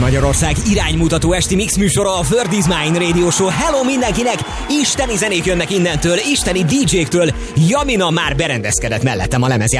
Magyarország iránymutató esti mix műsora a World is Mine Radio Show. Hello mindenkinek! Isteni zenék jönnek innentől, isteni DJ-któl. Jamina már berendezkedett mellettem a lemezjátszógépével.